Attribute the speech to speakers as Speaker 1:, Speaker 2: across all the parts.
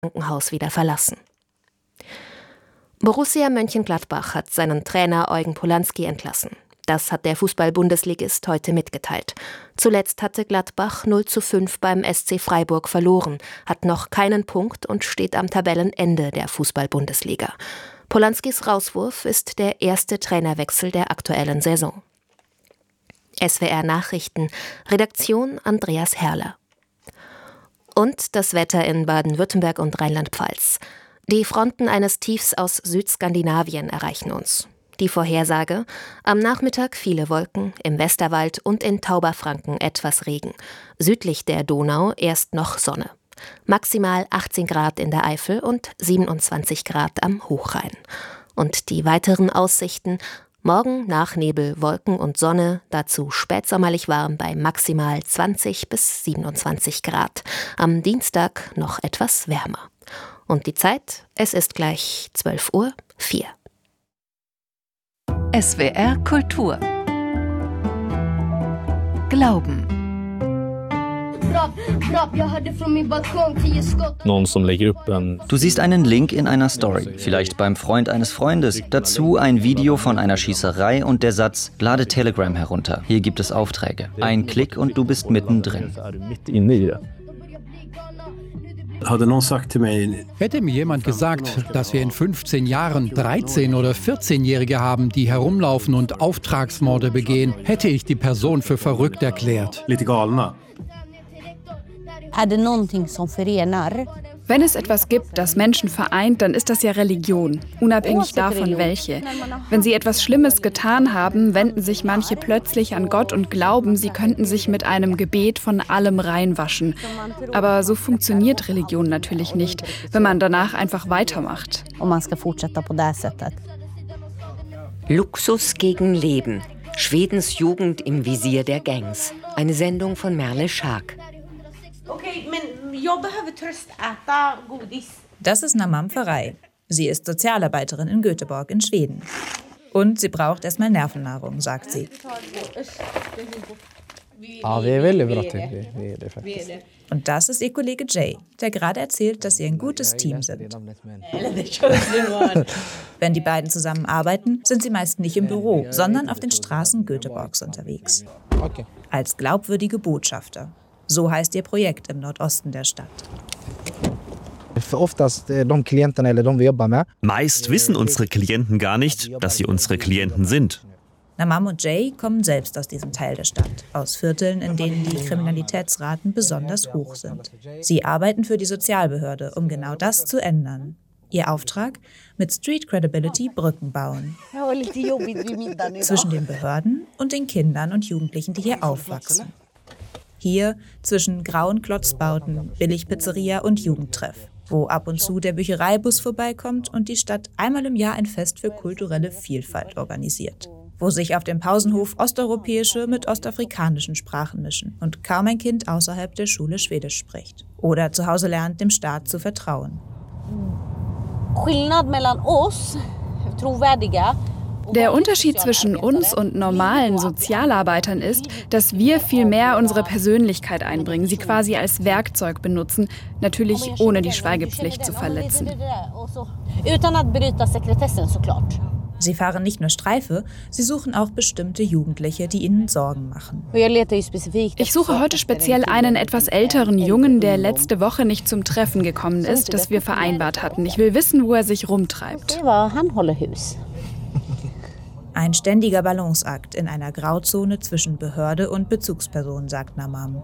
Speaker 1: Krankenhaus wieder verlassen. Borussia Mönchengladbach hat seinen Trainer Eugen Polanski entlassen. Das hat der Fußball-Bundesligist heute mitgeteilt. Zuletzt hatte Gladbach 0:5 beim SC Freiburg verloren, hat noch keinen Punkt und steht am Tabellenende der Fußball-Bundesliga. Polanskis Rauswurf ist der erste Trainerwechsel der aktuellen Saison. SWR Nachrichten, Redaktion Andreas Herrler. Und das Wetter in Baden-Württemberg und Rheinland-Pfalz. Die Fronten eines Tiefs aus Südskandinavien erreichen uns. Die Vorhersage: am Nachmittag viele Wolken, im Westerwald und in Tauberfranken etwas Regen. Südlich der Donau erst noch Sonne. Maximal 18 Grad in der Eifel und 27 Grad am Hochrhein. Und die weiteren Aussichten: morgen nach Nebel, Wolken und Sonne, dazu spätsommerlich warm bei maximal 20 bis 27 Grad. Am Dienstag noch etwas wärmer. Und die Zeit: es ist gleich 12:04 Uhr.
Speaker 2: SWR Kultur. Glauben.
Speaker 3: Du siehst einen Link in einer Story, vielleicht beim Freund eines Freundes. Dazu ein Video von einer Schießerei und der Satz: lade Telegram herunter. Hier gibt es Aufträge. Ein Klick und du bist mittendrin.
Speaker 4: Hätte mir jemand gesagt, dass wir in 15 Jahren 13- oder 14-Jährige haben, die herumlaufen und Auftragsmorde begehen, hätte ich die Person für verrückt erklärt.
Speaker 5: Wenn es etwas gibt, das Menschen vereint, dann ist das ja Religion, unabhängig davon welche. Wenn sie etwas Schlimmes getan haben, wenden sich manche plötzlich an Gott und glauben, sie könnten sich mit einem Gebet von allem reinwaschen. Aber so funktioniert Religion natürlich nicht, wenn man danach einfach weitermacht.
Speaker 6: Luxus gegen Leben. Schwedens Jugend im Visier der Gangs. Eine Sendung von Merle Schaak.
Speaker 7: Das ist Namam Faraj. Sie ist Sozialarbeiterin in Göteborg in Schweden. Und sie braucht erstmal Nervennahrung, sagt sie. Und das ist ihr Kollege Jay, der gerade erzählt, dass sie ein gutes Team sind. Wenn die beiden zusammenarbeiten, sind sie meist nicht im Büro, sondern auf den Straßen Göteborgs unterwegs. Als glaubwürdige Botschafter. So heißt ihr Projekt im Nordosten der Stadt.
Speaker 8: Meist wissen unsere Klienten gar nicht, dass sie unsere Klienten sind.
Speaker 7: Namam und Jay kommen selbst aus diesem Teil der Stadt, aus Vierteln, in denen die Kriminalitätsraten besonders hoch sind. Sie arbeiten für die Sozialbehörde, um genau das zu ändern. Ihr Auftrag? Mit Street Credibility Brücken bauen. Zwischen den Behörden und den Kindern und Jugendlichen, die hier aufwachsen. Hier zwischen grauen Klotzbauten, Billigpizzeria und Jugendtreff, wo ab und zu der Büchereibus vorbeikommt und die Stadt einmal im Jahr ein Fest für kulturelle Vielfalt organisiert. Wo sich auf dem Pausenhof osteuropäische mit ostafrikanischen Sprachen mischen und kaum ein Kind außerhalb der Schule Schwedisch spricht. Oder zu Hause lernt, dem Staat zu vertrauen.
Speaker 5: Der Unterschied zwischen uns und normalen Sozialarbeitern ist, dass wir viel mehr unsere Persönlichkeit einbringen, sie quasi als Werkzeug benutzen, natürlich ohne die Schweigepflicht zu verletzen.
Speaker 7: Sie fahren nicht nur Streife, sie suchen auch bestimmte Jugendliche, die ihnen Sorgen machen.
Speaker 5: Ich suche heute speziell einen etwas älteren Jungen, der letzte Woche nicht zum Treffen gekommen ist, das wir vereinbart hatten. Ich will wissen, wo er sich rumtreibt.
Speaker 7: Ein ständiger Balanceakt in einer Grauzone zwischen Behörde und Bezugsperson, sagt Namam.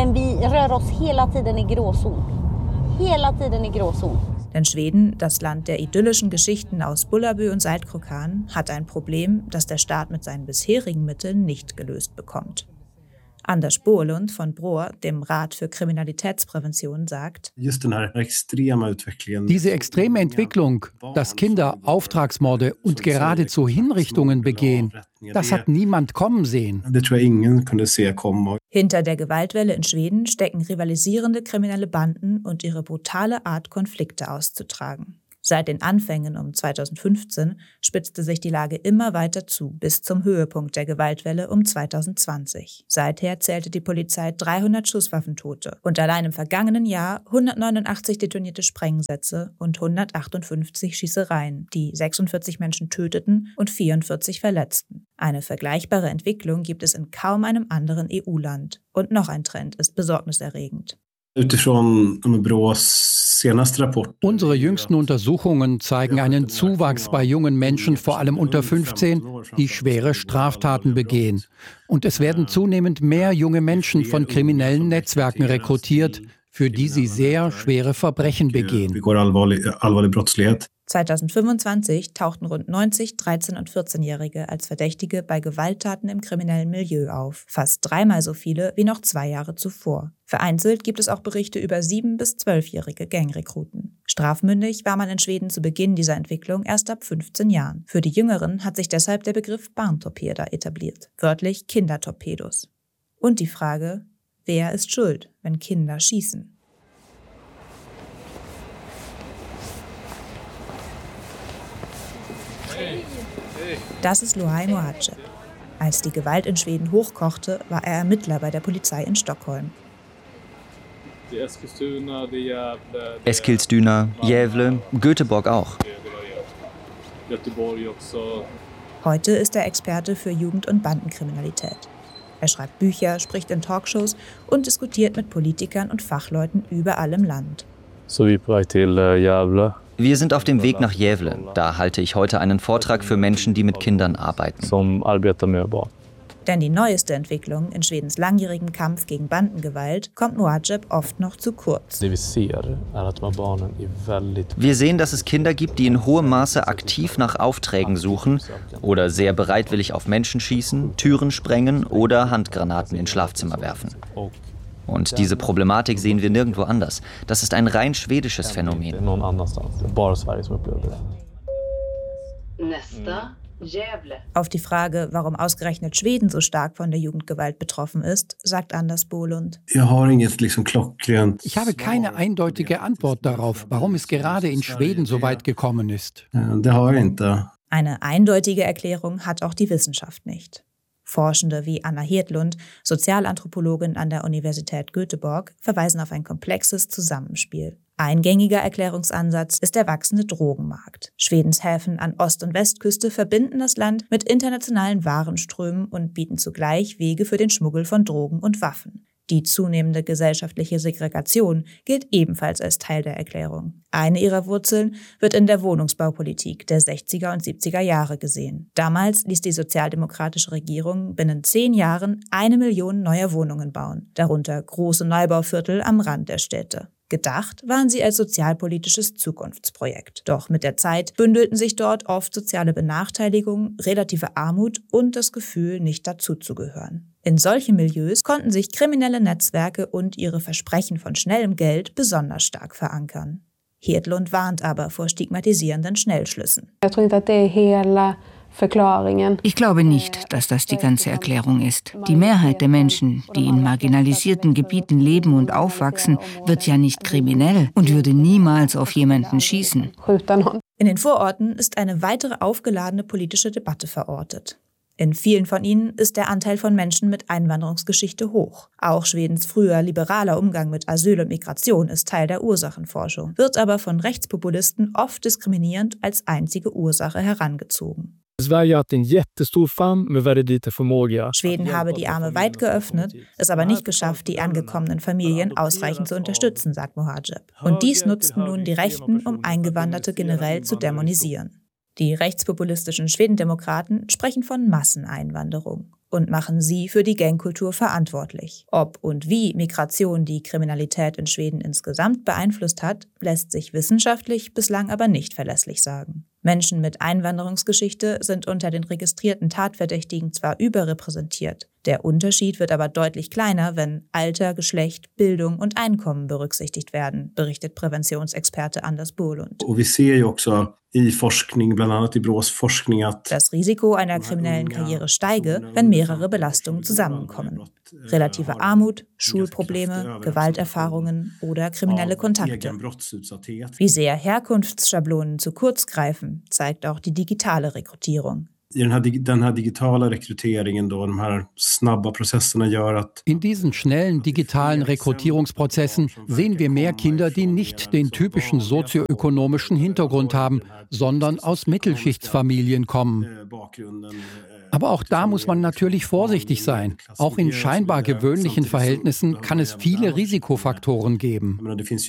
Speaker 7: Denn Schweden, das Land der idyllischen Geschichten aus Bullabü und Saltkrokan, hat ein Problem, das der Staat mit seinen bisherigen Mitteln nicht gelöst bekommt. Anders Bohlund von Bror, dem Rat für Kriminalitätsprävention, sagt:
Speaker 4: Diese extreme Entwicklung, dass Kinder Auftragsmorde und geradezu Hinrichtungen begehen, das hat niemand kommen sehen.
Speaker 7: Hinter der Gewaltwelle in Schweden stecken rivalisierende kriminelle Banden und ihre brutale Art, Konflikte auszutragen. Seit den Anfängen um 2015 spitzte sich die Lage immer weiter zu, bis zum Höhepunkt der Gewaltwelle um 2020. Seither zählte die Polizei 300 Schusswaffentote und allein im vergangenen Jahr 189 detonierte Sprengsätze und 158 Schießereien, die 46 Menschen töteten und 44 verletzten. Eine vergleichbare Entwicklung gibt es in kaum einem anderen EU-Land. Und noch ein Trend ist besorgniserregend.
Speaker 4: Unsere jüngsten Untersuchungen zeigen einen Zuwachs bei jungen Menschen, vor allem unter 15, die schwere Straftaten begehen. Und es werden zunehmend mehr junge Menschen von kriminellen Netzwerken rekrutiert, für die sie sehr schwere Verbrechen begehen.
Speaker 7: 2025 tauchten rund 90 13- und 14-Jährige als Verdächtige bei Gewalttaten im kriminellen Milieu auf. Fast dreimal so viele wie noch 2 Jahre zuvor. Vereinzelt gibt es auch Berichte über 7- bis 12-jährige Gangrekruten. Strafmündig war man in Schweden zu Beginn dieser Entwicklung erst ab 15 Jahren. Für die Jüngeren hat sich deshalb der Begriff Barntorpeder etabliert, wörtlich Kindertorpedos. Und die Frage, wer ist schuld, wenn Kinder schießen? Das ist Luhaj Mohacev. Als die Gewalt in Schweden hochkochte, war er Ermittler bei der Polizei in Stockholm.
Speaker 3: Eskilstuna, Gävle, Göteborg auch.
Speaker 7: Heute ist er Experte für Jugend- und Bandenkriminalität. Er schreibt Bücher, spricht in Talkshows und diskutiert mit Politikern und Fachleuten überall im Land.
Speaker 3: Wir sind auf dem Weg nach Gävle. Da halte ich heute einen Vortrag für Menschen, die mit Kindern arbeiten.
Speaker 7: Denn die neueste Entwicklung in Schwedens langjährigem Kampf gegen Bandengewalt kommt Mohacev oft noch zu kurz.
Speaker 3: Wir sehen, dass es Kinder gibt, die in hohem Maße aktiv nach Aufträgen suchen oder sehr bereitwillig auf Menschen schießen, Türen sprengen oder Handgranaten ins Schlafzimmer werfen. Und diese Problematik sehen wir nirgendwo anders. Das ist ein rein schwedisches Phänomen.
Speaker 7: Auf die Frage, warum ausgerechnet Schweden so stark von der Jugendgewalt betroffen ist, sagt Anders Bolund.
Speaker 4: Ich habe keine eindeutige Antwort darauf, warum es gerade in Schweden so weit gekommen ist.
Speaker 7: Eine eindeutige Erklärung hat auch die Wissenschaft nicht. Forschende wie Anna Hedlund, Sozialanthropologin an der Universität Göteborg, verweisen auf ein komplexes Zusammenspiel. Ein gängiger Erklärungsansatz ist der wachsende Drogenmarkt. Schwedens Häfen an Ost- und Westküste verbinden das Land mit internationalen Warenströmen und bieten zugleich Wege für den Schmuggel von Drogen und Waffen. Die zunehmende gesellschaftliche Segregation gilt ebenfalls als Teil der Erklärung. Eine ihrer Wurzeln wird in der Wohnungsbaupolitik der 60er und 70er Jahre gesehen. Damals ließ die sozialdemokratische Regierung binnen 10 Jahren 1 Million neue Wohnungen bauen, darunter große Neubauviertel am Rand der Städte. Gedacht waren sie als sozialpolitisches Zukunftsprojekt. Doch mit der Zeit bündelten sich dort oft soziale Benachteiligung, relative Armut und das Gefühl, nicht dazuzugehören. In solchen Milieus konnten sich kriminelle Netzwerke und ihre Versprechen von schnellem Geld besonders stark verankern. Hedlund warnt aber vor stigmatisierenden Schnellschlüssen.
Speaker 9: Ich glaube nicht, dass das die ganze Erklärung ist. Die Mehrheit der Menschen, die in marginalisierten Gebieten leben und aufwachsen, wird ja nicht kriminell und würde niemals auf jemanden schießen.
Speaker 7: In den Vororten ist eine weitere aufgeladene politische Debatte verortet. In vielen von ihnen ist der Anteil von Menschen mit Einwanderungsgeschichte hoch. Auch Schwedens früher liberaler Umgang mit Asyl und Migration ist Teil der Ursachenforschung, wird aber von Rechtspopulisten oft diskriminierend als einzige Ursache herangezogen. Schweden habe die Arme weit geöffnet, es aber nicht geschafft, die angekommenen Familien ausreichend zu unterstützen, sagt Mohacev. Und dies nutzten nun die Rechten, um Eingewanderte generell zu dämonisieren. Die rechtspopulistischen Schwedendemokraten sprechen von Masseneinwanderung und machen sie für die Gangkultur verantwortlich. Ob und wie Migration die Kriminalität in Schweden insgesamt beeinflusst hat, lässt sich wissenschaftlich bislang aber nicht verlässlich sagen. Menschen mit Einwanderungsgeschichte sind unter den registrierten Tatverdächtigen zwar überrepräsentiert, Der Unterschied wird aber deutlich kleiner, wenn Alter, Geschlecht, Bildung und Einkommen berücksichtigt werden, berichtet Präventionsexperte Anders Bohlund. Das Risiko einer kriminellen Karriere steige, wenn mehrere Belastungen zusammenkommen. Relative Armut, Schulprobleme, Gewalterfahrungen oder kriminelle Kontakte. Wie sehr Herkunftsschablonen zu kurz greifen, zeigt auch die digitale Rekrutierung.
Speaker 4: In diesen schnellen digitalen Rekrutierungsprozessen sehen wir mehr Kinder, die nicht den typischen sozioökonomischen Hintergrund haben, sondern aus Mittelschichtsfamilien kommen. Aber auch da muss man natürlich vorsichtig sein. Auch in scheinbar gewöhnlichen Verhältnissen kann es viele Risikofaktoren geben.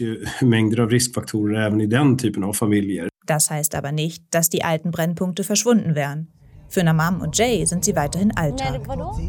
Speaker 7: Das heißt aber nicht, dass die alten Brennpunkte verschwunden wären. Für Namam und Jay sind sie weiterhin Alltag.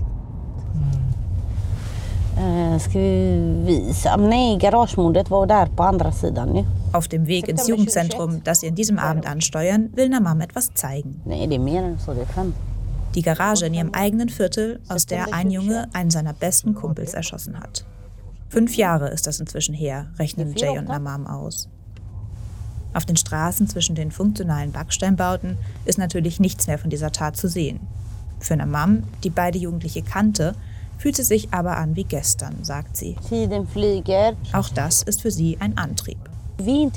Speaker 7: Auf dem Weg ins Jugendzentrum, das sie an diesem Abend ansteuern, will Namam etwas zeigen. Die Garage in ihrem eigenen Viertel, aus der ein Junge einen seiner besten Kumpels erschossen hat. 5 Jahre ist das inzwischen her, rechnen Jay und Namam aus. Auf den Straßen zwischen den funktionalen Backsteinbauten ist natürlich nichts mehr von dieser Tat zu sehen. Für Namam, die beide Jugendliche kannte, fühlt es sich aber an wie gestern, sagt sie. Auch das ist für sie ein Antrieb.
Speaker 5: Wir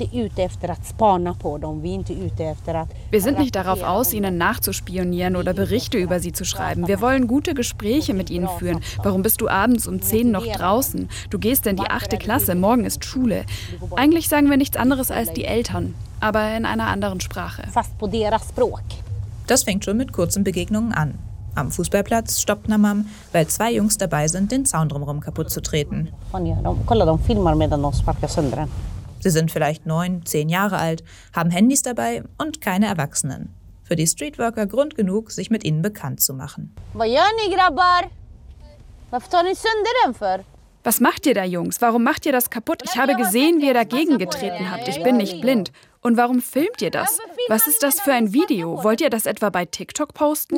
Speaker 5: sind nicht darauf aus, ihnen nachzuspionieren oder Berichte über sie zu schreiben. Wir wollen gute Gespräche mit ihnen führen. Warum bist du abends um 10 noch draußen? Du gehst in die 8. Klasse, morgen ist Schule. Eigentlich sagen wir nichts anderes als die Eltern, aber in einer anderen Sprache.
Speaker 7: Das fängt schon mit kurzen Begegnungen an. Am Fußballplatz stoppt Namam, weil 2 Jungs dabei sind, den Zaun drumherum kaputt zu treten. Sie sind vielleicht 9, 10 Jahre alt, haben Handys dabei und keine Erwachsenen. Für die Streetworker Grund genug, sich mit ihnen bekannt zu machen.
Speaker 5: Was macht ihr da, Jungs? Warum macht ihr das kaputt? Ich habe gesehen, wie ihr dagegen getreten habt. Ich bin nicht blind. Und warum filmt ihr das? Was ist das für ein Video? Wollt ihr das etwa bei TikTok posten?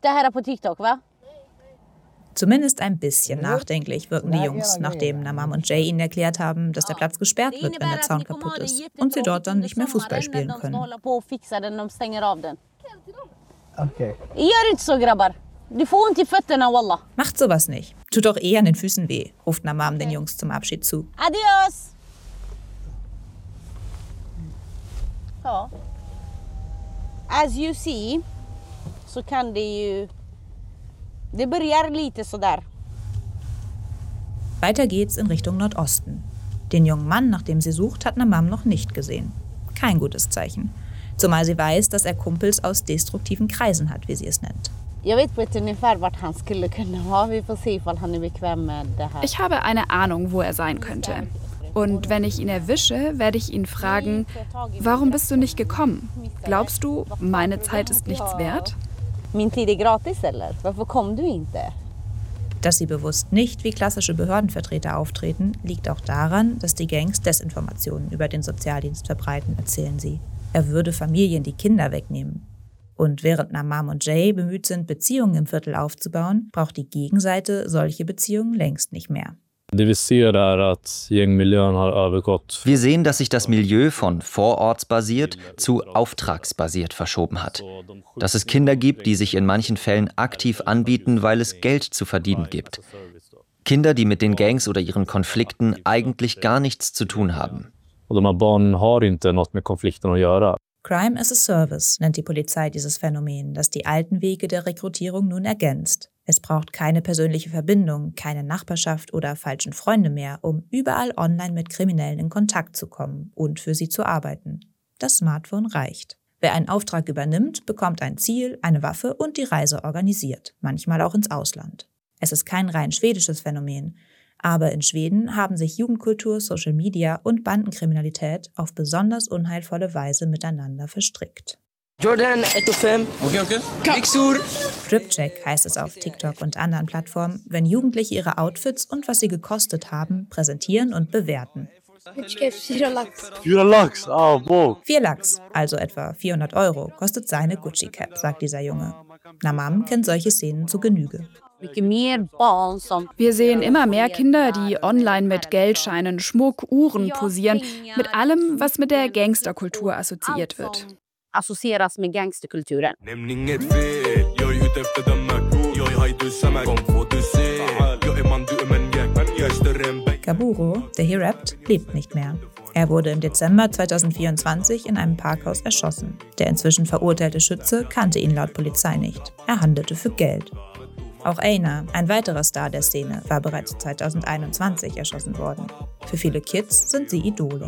Speaker 7: Zumindest ein bisschen nachdenklich wirken die Jungs, nachdem Namam und Jay ihnen erklärt haben, dass der Platz gesperrt wird, wenn der Zaun kaputt ist und sie dort dann nicht mehr Fußball spielen können. Macht sowas nicht. Tut doch eher an den Füßen weh, ruft Namam den Jungs zum Abschied zu.
Speaker 5: Adios! As you see, så kan det börjar lite sådär.
Speaker 7: Weiter geht's in Richtung Nordosten. Den jungen Mann, nach dem sie sucht, hat Namam noch nicht gesehen. Kein gutes Zeichen. Zumal sie weiß, dass er Kumpels aus destruktiven Kreisen hat, wie sie es nennt.
Speaker 5: Ich habe eine Ahnung, wo er sein könnte. Und wenn ich ihn erwische, werde ich ihn fragen, warum bist du nicht gekommen? Glaubst du, meine Zeit ist nichts wert?
Speaker 7: Dass sie bewusst nicht wie klassische Behördenvertreter auftreten, liegt auch daran, dass die Gangs Desinformationen über den Sozialdienst verbreiten, erzählen sie. Er würde Familien die Kinder wegnehmen. Und während Namam und Jay bemüht sind, Beziehungen im Viertel aufzubauen, braucht die Gegenseite solche Beziehungen längst nicht mehr.
Speaker 3: Wir sehen, dass sich das Milieu von vorortsbasiert zu auftragsbasiert verschoben hat. Dass es Kinder gibt, die sich in manchen Fällen aktiv anbieten, weil es Geld zu verdienen gibt. Kinder, die mit den Gangs oder ihren Konflikten eigentlich gar nichts zu tun haben.
Speaker 7: Crime as a Service nennt die Polizei dieses Phänomen, das die alten Wege der Rekrutierung nun ergänzt. Es braucht keine persönliche Verbindung, keine Nachbarschaft oder falschen Freunde mehr, um überall online mit Kriminellen in Kontakt zu kommen und für sie zu arbeiten. Das Smartphone reicht. Wer einen Auftrag übernimmt, bekommt ein Ziel, eine Waffe und die Reise organisiert, manchmal auch ins Ausland. Es ist kein rein schwedisches Phänomen, aber in Schweden haben sich Jugendkultur, Social Media und Bandenkriminalität auf besonders unheilvolle Weise miteinander verstrickt.
Speaker 10: Jordan, 1-5. Okay. Mixur.
Speaker 7: Dripcheck heißt es auf TikTok und anderen Plattformen, wenn Jugendliche ihre Outfits und was sie gekostet haben, präsentieren und bewerten.
Speaker 10: 4 lax. 4 lax? Ah, wow.
Speaker 7: 4 Lax, also etwa 400 €, kostet seine Gucci-Cap, sagt dieser Junge. Namam kennt solche Szenen zu Genüge.
Speaker 5: Wir sehen immer mehr Kinder, die online mit Geldscheinen, Schmuck, Uhren posieren, mit allem, was mit der Gangsterkultur assoziiert wird.
Speaker 7: Gaburo, der hier rappt, lebt nicht mehr. Er wurde im Dezember 2024 in einem Parkhaus erschossen. Der inzwischen verurteilte Schütze kannte ihn laut Polizei nicht. Er handelte für Geld. Auch Einar, ein weiterer Star der Szene, war bereits 2021 erschossen worden. Für viele Kids sind sie Idole.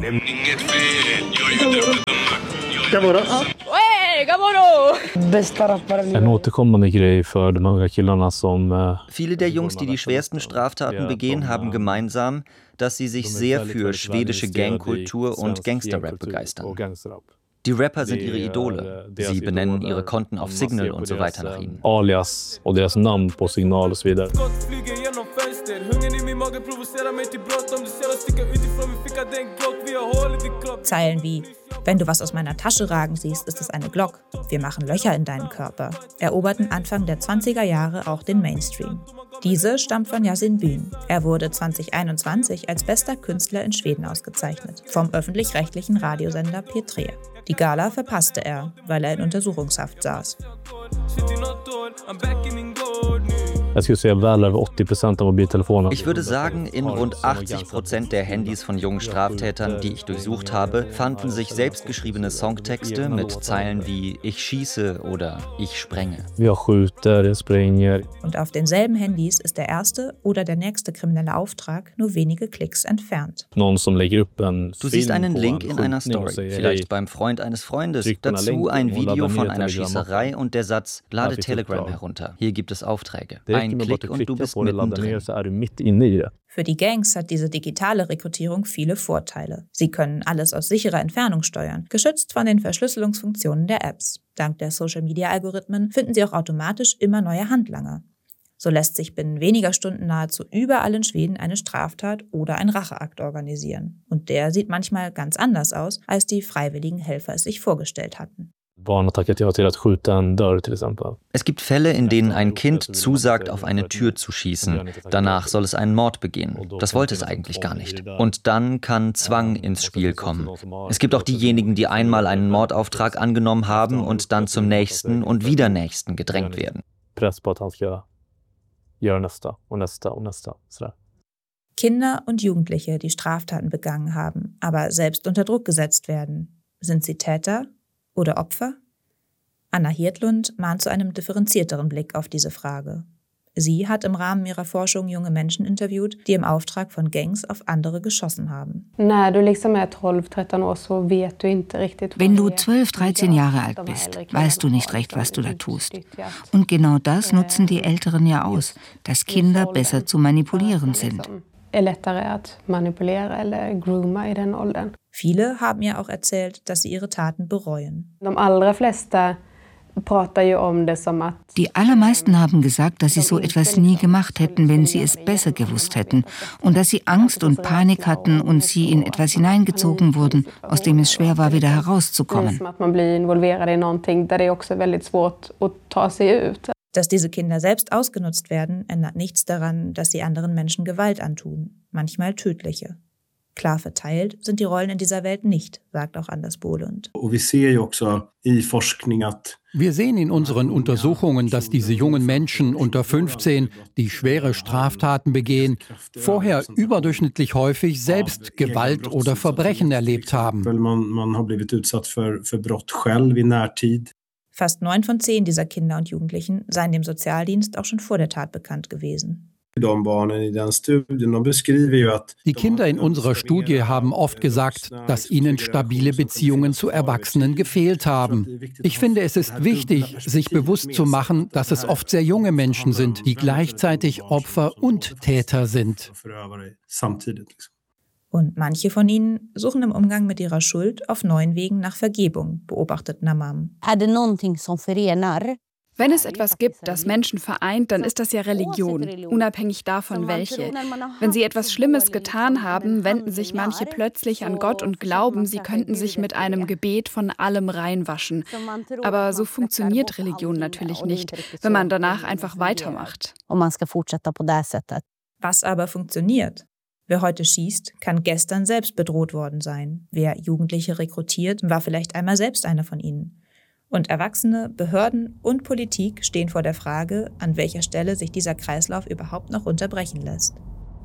Speaker 3: Viele der Jungs, die die schwersten Straftaten begehen, haben gemeinsam, dass sie sich sehr für schwedische Gangkultur und Gangsterrap begeistern. Die Rapper sind ihre Idole. Sie benennen ihre Konten auf Signal und so weiter nach ihnen.
Speaker 10: Alias och deras namn på Signal och så vidare.
Speaker 7: Zeilen wie: Wenn du was aus meiner Tasche ragen siehst, ist es eine Glock. Wir machen Löcher in deinen Körper, eroberten Anfang der 20er Jahre auch den Mainstream. Diese stammt von Yasin Byn. Er wurde 2021 als bester Künstler in Schweden ausgezeichnet, vom öffentlich-rechtlichen Radiosender P3. Die Gala verpasste er, weil er in Untersuchungshaft saß.
Speaker 3: Ich würde sagen, in rund 80% der Handys von jungen Straftätern, die ich durchsucht habe, fanden sich selbstgeschriebene Songtexte mit Zeilen wie „Ich schieße" oder „Ich sprenge".
Speaker 7: Und auf denselben Handys ist der erste oder der nächste kriminelle Auftrag nur wenige Klicks entfernt.
Speaker 3: Du siehst einen Link in einer Story, vielleicht beim Freund eines Freundes, dazu ein Video von einer Schießerei und der Satz „Lade Telegram herunter. Hier gibt es Aufträge". Ein Klick und du bist mittendrin.
Speaker 7: Für die Gangs hat diese digitale Rekrutierung viele Vorteile. Sie können alles aus sicherer Entfernung steuern, geschützt von den Verschlüsselungsfunktionen der Apps. Dank der Social-Media-Algorithmen finden sie auch automatisch immer neue Handlanger. So lässt sich binnen weniger Stunden nahezu überall in Schweden eine Straftat oder ein Racheakt organisieren. Und der sieht manchmal ganz anders aus, als die freiwilligen Helfer es sich vorgestellt hatten.
Speaker 3: Es gibt Fälle, in denen ein Kind zusagt, auf eine Tür zu schießen. Danach soll es einen Mord begehen. Das wollte es eigentlich gar nicht. Und dann kann Zwang ins Spiel kommen. Es gibt auch diejenigen, die einmal einen Mordauftrag angenommen haben und dann zum nächsten und wieder nächsten gedrängt werden.
Speaker 7: Kinder und Jugendliche, die Straftaten begangen haben, aber selbst unter Druck gesetzt werden. Sind sie Täter oder Opfer? Anna Hirtlund mahnt zu einem differenzierteren Blick auf diese Frage. Sie hat im Rahmen ihrer Forschung junge Menschen interviewt, die im Auftrag von Gangs auf andere geschossen haben.
Speaker 9: Wenn du 12, 13 Jahre alt bist, weißt du nicht recht, was du da tust. Und genau das nutzen die Älteren ja aus, dass Kinder besser zu manipulieren sind.
Speaker 7: Viele haben ihr auch erzählt, dass sie ihre Taten bereuen.
Speaker 9: Die allermeisten haben gesagt, dass sie so etwas nie gemacht hätten, wenn sie es besser gewusst hätten. Und dass sie Angst und Panik hatten und sie in etwas hineingezogen wurden, aus dem es schwer war, wieder herauszukommen.
Speaker 7: Dass diese Kinder selbst ausgenutzt werden, ändert nichts daran, dass sie anderen Menschen Gewalt antun, manchmal tödliche. Klar verteilt sind die Rollen in dieser Welt nicht, sagt auch Anders Bolund.
Speaker 4: Wir sehen in unseren Untersuchungen, dass diese jungen Menschen unter 15, die schwere Straftaten begehen, vorher überdurchschnittlich häufig selbst Gewalt oder Verbrechen erlebt haben.
Speaker 7: Fast 9 von 10 dieser Kinder und Jugendlichen seien dem Sozialdienst auch schon vor der Tat bekannt gewesen.
Speaker 4: Die Kinder in unserer Studie haben oft gesagt, dass ihnen stabile Beziehungen zu Erwachsenen gefehlt haben. Ich finde, es ist wichtig, sich bewusst zu machen, dass es oft sehr junge Menschen sind, die gleichzeitig Opfer und Täter sind.
Speaker 7: Und manche von ihnen suchen im Umgang mit ihrer Schuld auf neuen Wegen nach Vergebung, beobachtet Namam.
Speaker 5: Wenn es etwas gibt, das Menschen vereint, dann ist das ja Religion, unabhängig davon welche. Wenn sie etwas Schlimmes getan haben, wenden sich manche plötzlich an Gott und glauben, sie könnten sich mit einem Gebet von allem reinwaschen. Aber so funktioniert Religion natürlich nicht, wenn man danach einfach weitermacht.
Speaker 7: Was aber funktioniert? Wer heute schießt, kann gestern selbst bedroht worden sein. Wer Jugendliche rekrutiert, war vielleicht einmal selbst einer von ihnen. Und Erwachsene, Behörden und Politik stehen vor der Frage, an welcher Stelle sich dieser Kreislauf überhaupt noch unterbrechen lässt.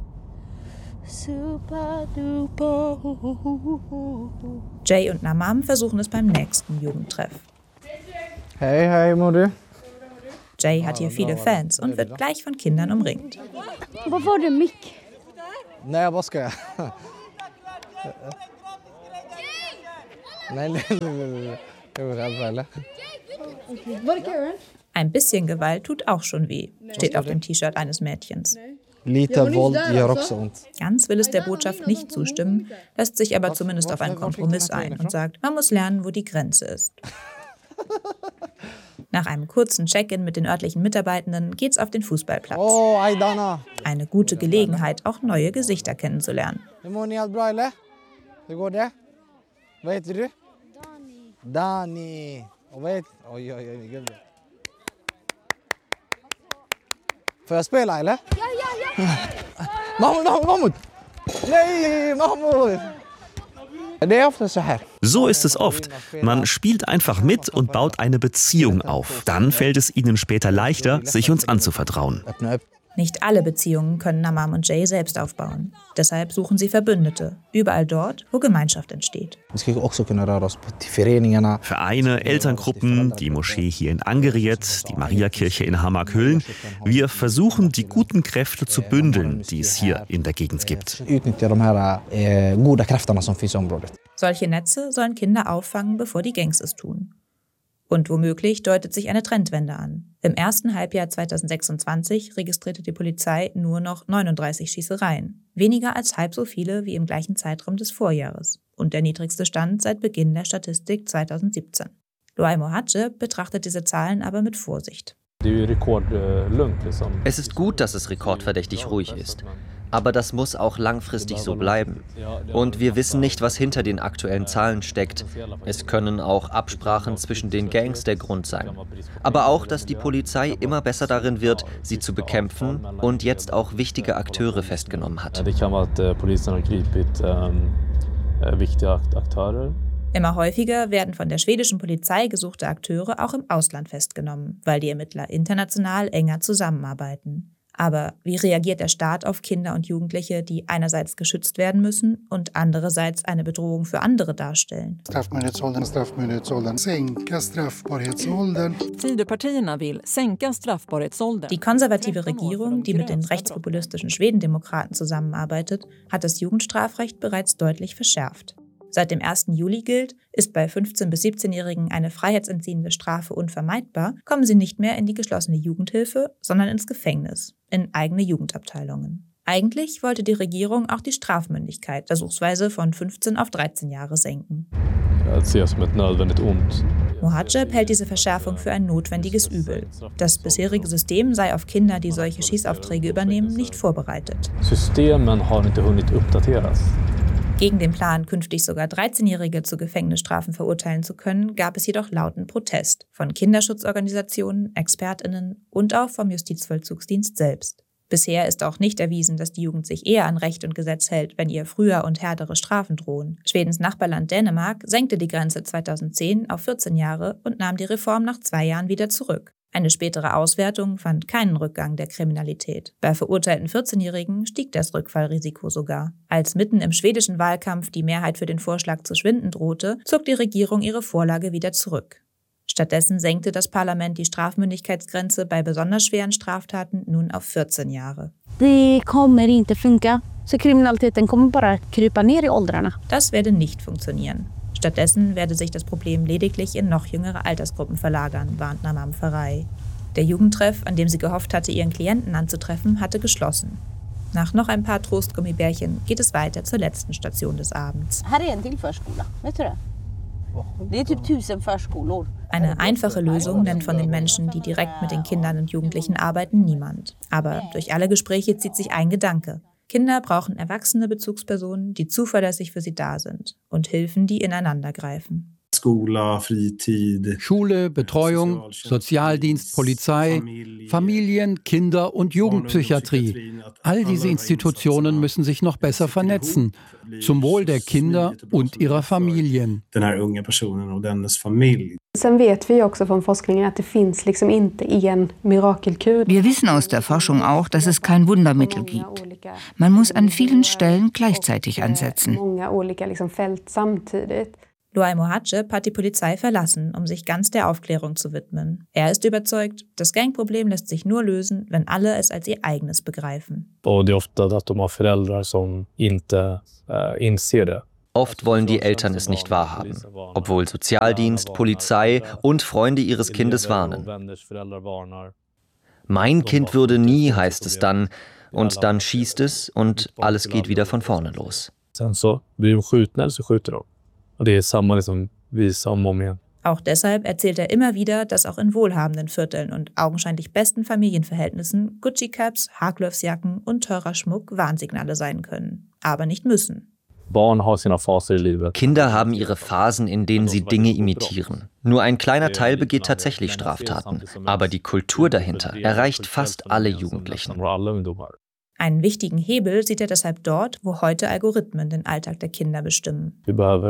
Speaker 7: Jay und Namam versuchen es beim nächsten Jugendtreff.
Speaker 11: Hey, Modi.
Speaker 7: Jay hat hier viele Fans und wird gleich von Kindern umringt.
Speaker 12: Vad får du mick?
Speaker 11: Nej, vad ska jag? Nej.
Speaker 7: Ein bisschen Gewalt tut auch schon weh, steht auf dem T-Shirt eines Mädchens. Ganz will es der Botschaft nicht zustimmen, lässt sich aber zumindest auf einen Kompromiss ein und sagt, man muss lernen, wo die Grenze ist. Nach einem kurzen Check-in mit den örtlichen Mitarbeitenden geht's auf den Fußballplatz. Eine gute Gelegenheit, auch neue Gesichter kennenzulernen.
Speaker 11: Dani. Får jag spela eller? Ja. Mahmoud. Yay, Mahmoud.
Speaker 8: So ist es oft. Man spielt einfach mit und baut eine Beziehung auf. Dann fällt es ihnen später leichter, sich uns anzuvertrauen.
Speaker 7: Nicht alle Beziehungen können Namam und Jay selbst aufbauen. Deshalb suchen sie Verbündete, überall dort, wo Gemeinschaft entsteht.
Speaker 8: Vereine, Elterngruppen, die Moschee hier in Angeriet, die Mariakirche in Hammarköln. Wir versuchen, die guten Kräfte zu bündeln, die es hier in der Gegend gibt.
Speaker 7: Solche Netze sollen Kinder auffangen, bevor die Gangs es tun. Und womöglich deutet sich eine Trendwende an. Im ersten Halbjahr 2026 registrierte die Polizei nur noch 39 Schießereien. Weniger als halb so viele wie im gleichen Zeitraum des Vorjahres. Und der niedrigste Stand seit Beginn der Statistik 2017. Luay Mohache betrachtet diese Zahlen aber mit Vorsicht.
Speaker 3: Es ist gut, dass es rekordverdächtig ruhig ist. Aber das muss auch langfristig so bleiben. Und wir wissen nicht, was hinter den aktuellen Zahlen steckt. Es können auch Absprachen zwischen den Gangs der Grund sein. Aber auch, dass die Polizei immer besser darin wird, sie zu bekämpfen und jetzt auch wichtige Akteure festgenommen hat.
Speaker 7: Immer häufiger werden von der schwedischen Polizei gesuchte Akteure auch im Ausland festgenommen, weil die Ermittler international enger zusammenarbeiten. Aber wie reagiert der Staat auf Kinder und Jugendliche, die einerseits geschützt werden müssen und andererseits eine Bedrohung für andere darstellen? Die konservative Regierung, die mit den rechtspopulistischen Schwedendemokraten zusammenarbeitet, hat das Jugendstrafrecht bereits deutlich verschärft. Seit dem 1. Juli gilt, ist bei 15- bis 17-Jährigen eine freiheitsentziehende Strafe unvermeidbar, kommen sie nicht mehr in die geschlossene Jugendhilfe, sondern ins Gefängnis, in eigene Jugendabteilungen. Eigentlich wollte die Regierung auch die Strafmündigkeit versuchsweise von 15 auf 13 Jahre senken. Mohadjeb hält diese Verschärfung für ein notwendiges Übel. Das bisherige System sei auf Kinder, die solche Schießaufträge übernehmen, nicht vorbereitet. Gegen den Plan, künftig sogar 13-Jährige zu Gefängnisstrafen verurteilen zu können, gab es jedoch lauten Protest von Kinderschutzorganisationen, ExpertInnen und auch vom Justizvollzugsdienst selbst. Bisher ist auch nicht erwiesen, dass die Jugend sich eher an Recht und Gesetz hält, wenn ihr früher und härtere Strafen drohen. Schwedens Nachbarland Dänemark senkte die Grenze 2010 auf 14 Jahre und nahm die Reform nach 2 Jahren wieder zurück. Eine spätere Auswertung fand keinen Rückgang der Kriminalität. Bei verurteilten 14-Jährigen stieg das Rückfallrisiko sogar. Als mitten im schwedischen Wahlkampf die Mehrheit für den Vorschlag zu schwinden drohte, zog die Regierung ihre Vorlage wieder zurück. Stattdessen senkte das Parlament die Strafmündigkeitsgrenze bei besonders schweren Straftaten nun auf 14 Jahre.
Speaker 12: Det kommer inte funka, så kriminaliteten kommer bara krypa ner i åldrarna.
Speaker 7: Das werde nicht funktionieren. Stattdessen werde sich das Problem lediglich in noch jüngere Altersgruppen verlagern, warnt Namam Farai. Der Jugendtreff, an dem sie gehofft hatte, ihren Klienten anzutreffen, hatte geschlossen. Nach noch ein paar Trostgummibärchen geht es weiter zur letzten Station des Abends.
Speaker 12: Här är en till förskola, vet du det? Det är typ 1000 förskolor.
Speaker 7: Eine einfache Lösung nennt von den Menschen, die direkt mit den Kindern und Jugendlichen arbeiten, niemand. Aber durch alle Gespräche zieht sich ein Gedanke. Kinder brauchen erwachsene Bezugspersonen, die zuverlässig für sie da sind und Hilfen, die ineinander greifen.
Speaker 4: Schule, Betreuung, Sozialdienst, Polizei, Familien-, Kinder- und Jugendpsychiatrie. All diese Institutionen müssen sich noch besser vernetzen, zum Wohl der Kinder und ihrer Familien.
Speaker 9: Wir wissen aus der Forschung auch, dass es kein Wundermittel gibt. Man muss an vielen Stellen gleichzeitig ansetzen.
Speaker 7: Luai Mohadjeb hat die Polizei verlassen, um sich ganz der Aufklärung zu widmen. Er ist überzeugt, das Gangproblem lässt sich nur lösen, wenn alle es als ihr eigenes begreifen.
Speaker 10: Oft
Speaker 3: wollen die Eltern es nicht wahrhaben, obwohl Sozialdienst, Polizei und Freunde ihres Kindes warnen. Mein Kind würde nie, heißt es dann, und dann schießt es und alles geht wieder von vorne los.
Speaker 7: Auch deshalb erzählt er immer wieder, dass auch in wohlhabenden Vierteln und augenscheinlich besten Familienverhältnissen Gucci-Caps, Haglöfsjacken und teurer Schmuck Warnsignale sein können. Aber nicht müssen.
Speaker 3: Kinder haben ihre Phasen, in denen sie Dinge imitieren. Nur ein kleiner Teil begeht tatsächlich Straftaten. Aber die Kultur dahinter erreicht fast alle Jugendlichen.
Speaker 7: Einen wichtigen Hebel sieht er deshalb dort, wo heute Algorithmen den Alltag der Kinder bestimmen.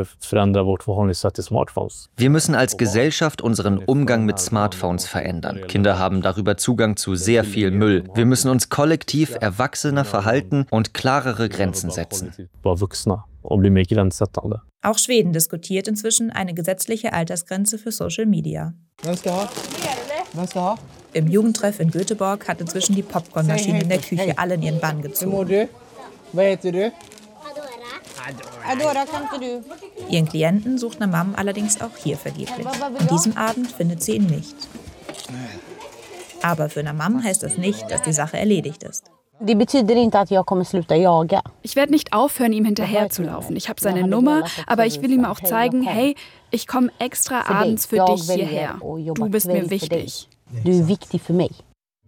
Speaker 3: Wir müssen als Gesellschaft unseren Umgang mit Smartphones verändern. Kinder haben darüber Zugang zu sehr viel Müll. Wir müssen uns kollektiv erwachsener verhalten und klarere Grenzen setzen.
Speaker 7: Auch Schweden diskutiert inzwischen eine gesetzliche Altersgrenze für Social Media. Im Jugendtreff in Göteborg hat inzwischen die Popcornmaschine in der Küche alle in ihren Bann gezogen. Ihren Klienten sucht Namam allerdings auch hier vergeblich. An diesem Abend findet sie ihn nicht. Aber für Namam heißt das nicht, dass die Sache erledigt ist.
Speaker 12: Det betyder inte att jag kommer sluta jaga.
Speaker 5: Ich werde nicht aufhören, ihm hinterherzulaufen. Ich habe seine Nummer, aber ich will ihm auch zeigen, hey, ich komme extra abends für dich hierher. Du bist mir wichtig.
Speaker 12: Du är viktig för mig.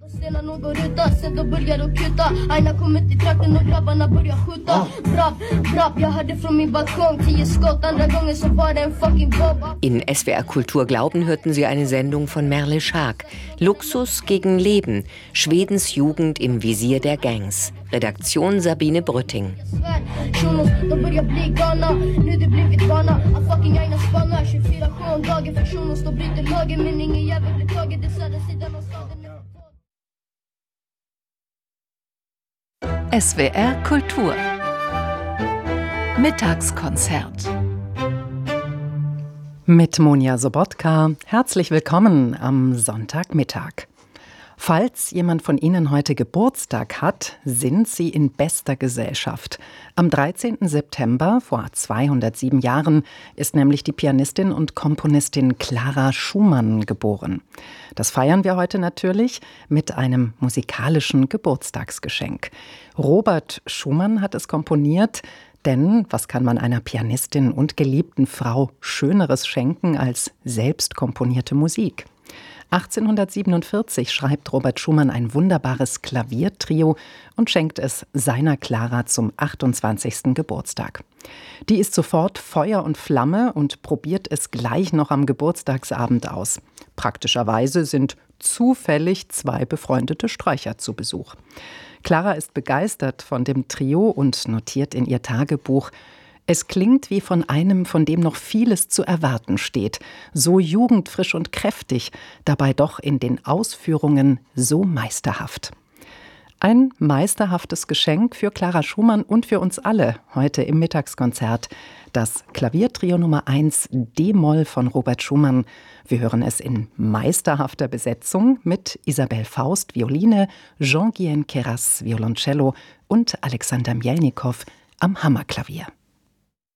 Speaker 6: In SWR Kultur Glauben hörten Sie eine Sendung von Merle Schaak. Luxus gegen Leben. Schwedens Jugend im Visier der Gangs. Redaktion Sabine Brütting.
Speaker 2: SWR Kultur Mittagskonzert
Speaker 13: mit Monja Sobotka. Herzlich willkommen am Sonntagmittag. Falls jemand von Ihnen heute Geburtstag hat, sind Sie in bester Gesellschaft. Am 13. September vor 207 Jahren ist nämlich die Pianistin und Komponistin Clara Schumann geboren. Das feiern wir heute natürlich mit einem musikalischen Geburtstagsgeschenk. Robert Schumann hat es komponiert, denn was kann man einer Pianistin und geliebten Frau Schöneres schenken als selbst komponierte Musik? 1847 schreibt Robert Schumann ein wunderbares Klaviertrio und schenkt es seiner Clara zum 28. Geburtstag. Die ist sofort Feuer und Flamme und probiert es gleich noch am Geburtstagsabend aus. Praktischerweise sind zufällig 2 befreundete Streicher zu Besuch. Clara ist begeistert von dem Trio und notiert in ihr Tagebuch: Es klingt wie von einem, von dem noch vieles zu erwarten steht, so jugendfrisch und kräftig, dabei doch in den Ausführungen so meisterhaft. Ein meisterhaftes Geschenk für Clara Schumann und für uns alle heute im Mittagskonzert. Das Klaviertrio Nummer 1 D-Moll von Robert Schumann. Wir hören es in meisterhafter Besetzung mit Isabel Faust Violine, Jean-Guyen Queyras Violoncello und Alexander Mjelnikow am Hammerklavier.